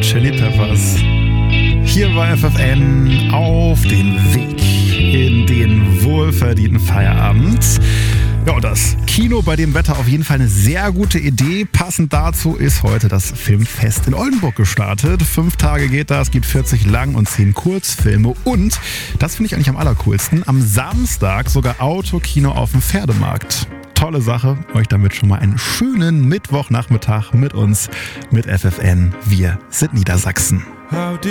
Hot Chili Peppers. Hier war FFN auf dem Weg in den wohlverdienten Feierabend. Ja, und das Kino bei dem Wetter auf jeden Fall eine sehr gute Idee. Passend dazu ist heute das Filmfest in Oldenburg gestartet. 5 Tage geht das, gibt 40 Lang- und 10 Kurzfilme. Und, das finde ich eigentlich am allercoolsten, am Samstag sogar Autokino auf dem Pferdemarkt. Tolle Sache, euch damit schon mal einen schönen Mittwochnachmittag mit uns, mit FFN. Wir sind Niedersachsen.